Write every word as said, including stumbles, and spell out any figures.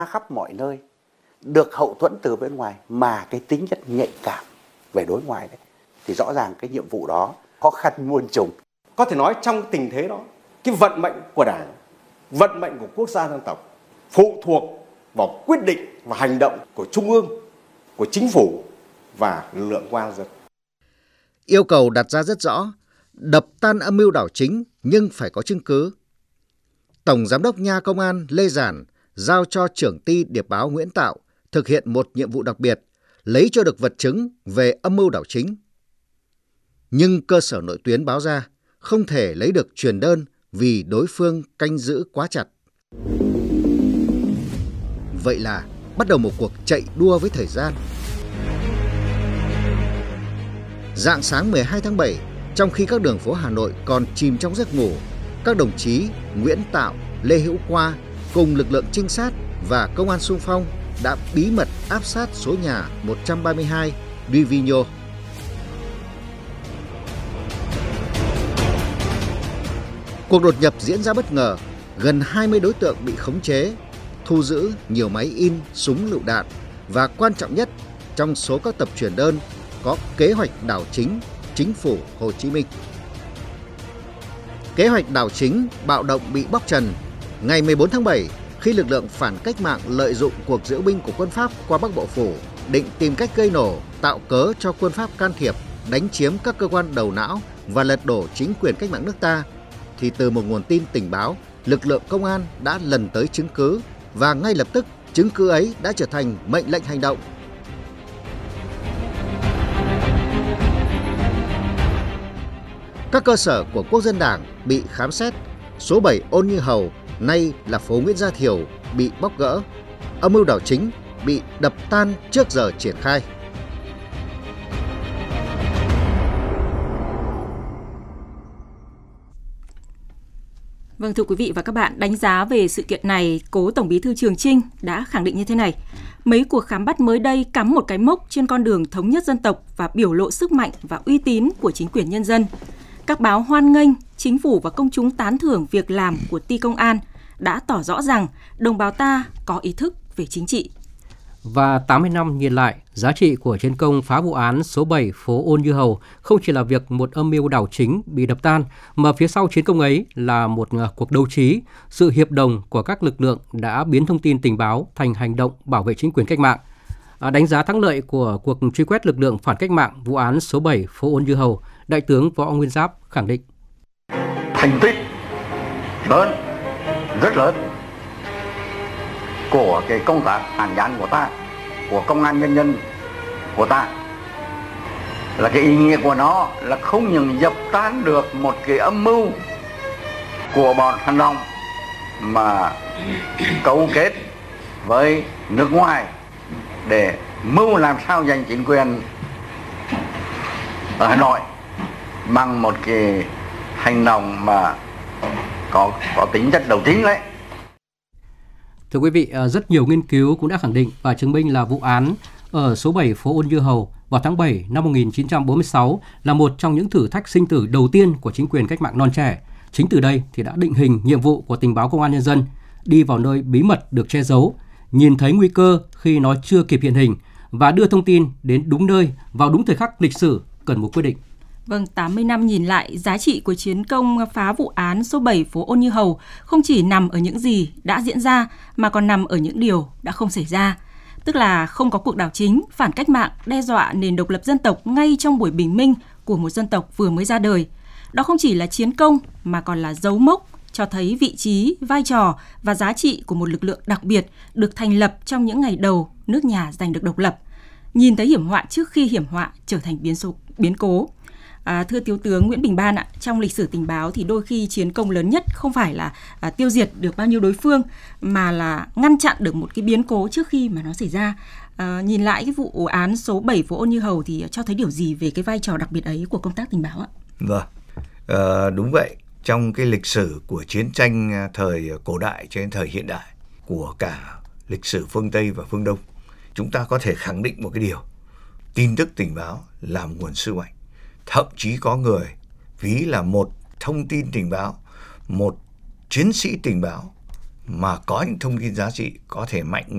khắp mọi nơi, được hậu thuẫn từ bên ngoài, mà cái tính chất nhạy cảm về đối ngoại đấy, thì rõ ràng cái nhiệm vụ đó khó khăn muôn trùng. Có thể nói trong tình thế đó, cái vận mệnh của Đảng, vận mệnh của quốc gia dân tộc phụ thuộc vào quyết định và hành động của Trung ương, của Chính phủ và lực lượng công an dân. Yêu cầu đặt ra rất rõ, đập tan âm mưu đảo chính nhưng phải có chứng cứ. Tổng Giám đốc Nha Công an Lê Giản giao cho trưởng ty Điệp báo Nguyễn Tạo thực hiện một nhiệm vụ đặc biệt, lấy cho được vật chứng về âm mưu đảo chính. Nhưng cơ sở nội tuyến báo ra không thể lấy được truyền đơn vì đối phương canh giữ quá chặt. Vậy là bắt đầu một cuộc chạy đua với thời gian. Rạng sáng mười hai tháng bảy, trong khi các đường phố Hà Nội còn chìm trong giấc ngủ, các đồng chí Nguyễn Tạo, Lê Hữu Qua cùng lực lượng trinh sát và công an xung phong đã bí mật áp sát số nhà một trăm ba mươi hai Divino. Cuộc đột nhập diễn ra bất ngờ, gần hai mươi đối tượng bị khống chế, thu giữ nhiều máy in, súng lựu đạn và quan trọng nhất, trong số các tập truyền đơn có kế hoạch đảo chính Chính phủ Hồ Chí Minh. Kế hoạch đảo chính bạo động bị bóc trần ngày mười bốn tháng bảy khi lực lượng phản cách mạng lợi dụng cuộc diễu binh của quân Pháp qua Bắc Bộ Phủ, định tìm cách gây nổ, tạo cớ cho quân Pháp can thiệp, đánh chiếm các cơ quan đầu não và lật đổ chính quyền cách mạng nước ta, thì từ một nguồn tin tình báo, lực lượng công an đã lần tới chứng cứ và ngay lập tức chứng cứ ấy đã trở thành mệnh lệnh hành động. Các cơ sở của Quốc dân Đảng bị khám xét, số bảy Ôn Như Hầu, nay là phố Nguyễn Gia Thiều, bị bóc gỡ, âm mưu đảo chính bị đập tan trước giờ triển khai. Vâng, thưa quý vị và các bạn, đánh giá về sự kiện này, cố Tổng Bí thư Trường Chinh đã khẳng định như thế này. Mấy cuộc khám bắt mới đây cắm một cái mốc trên con đường thống nhất dân tộc và biểu lộ sức mạnh và uy tín của chính quyền nhân dân. Các báo hoan nghênh, chính phủ và công chúng tán thưởng việc làm của ty công an, đã tỏ rõ rằng đồng bào ta có ý thức về chính trị. Và tám mươi năm nhìn lại, giá trị của chiến công phá vụ án số bảy phố Ôn Như Hầu không chỉ là việc một âm mưu đảo chính bị đập tan, mà phía sau chiến công ấy là một cuộc đấu trí, sự hiệp đồng của các lực lượng đã biến thông tin tình báo thành hành động bảo vệ chính quyền cách mạng. Đánh giá thắng lợi của cuộc truy quét lực lượng phản cách mạng vụ án số bảy phố Ôn Như Hầu, Đại tướng Võ Nguyên Giáp khẳng định: thành tích lớn, rất lớn của cái công tác phản gián của ta, của công an nhân dân của ta, là cái ý nghĩa của nó là không những dập tan được một cái âm mưu của bọn phản động mà cấu kết với nước ngoài để mưu làm sao giành chính quyền ở Hà Nội bằng một cái hành động mà có có tính chất đấu chính đấy. Thưa quý vị, rất nhiều nghiên cứu cũng đã khẳng định và chứng minh là vụ án ở số bảy phố Ôn Như Hầu vào tháng bảy năm một nghìn chín trăm bốn mươi sáu là một trong những thử thách sinh tử đầu tiên của chính quyền cách mạng non trẻ. Chính từ đây thì đã định hình nhiệm vụ của tình báo công an nhân dân, đi vào nơi bí mật được che giấu, nhìn thấy nguy cơ khi nó chưa kịp hiện hình và đưa thông tin đến đúng nơi vào đúng thời khắc lịch sử cần một quyết định. Vâng, tám mươi năm nhìn lại, giá trị của chiến công phá vụ án số bảy phố Ôn Như Hầu không chỉ nằm ở những gì đã diễn ra mà còn nằm ở những điều đã không xảy ra. Tức là không có cuộc đảo chính, phản cách mạng đe dọa nền độc lập dân tộc ngay trong buổi bình minh của một dân tộc vừa mới ra đời. Đó không chỉ là chiến công mà còn là dấu mốc cho thấy vị trí, vai trò và giá trị của một lực lượng đặc biệt được thành lập trong những ngày đầu nước nhà giành được độc lập. Nhìn thấy hiểm họa trước khi hiểm họa trở thành biến, số, biến cố. À, thưa Thiếu tướng Nguyễn Bình Ban ạ, trong lịch sử tình báo thì đôi khi chiến công lớn nhất không phải là à, tiêu diệt được bao nhiêu đối phương mà là ngăn chặn được một cái biến cố trước khi mà nó xảy ra. À, nhìn lại cái vụ án số bảy phố Ôn Như Hầu thì cho thấy điều gì về cái vai trò đặc biệt ấy của công tác tình báo ạ? Vâng, à, đúng vậy. Trong cái lịch sử của chiến tranh thời cổ đại cho đến thời hiện đại của cả lịch sử phương Tây và phương Đông, chúng ta có thể khẳng định một cái điều: tin tức tình báo là một nguồn sức mạnh. Thậm chí có người ví là một thông tin tình báo, một chiến sĩ tình báo mà có những thông tin giá trị có thể mạnh